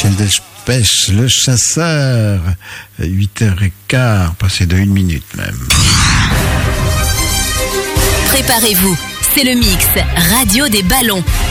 Michel Delpech, le chasseur, 8h15, passé de 1 minute même. Préparez-vous, c'est le mix radio des ballons.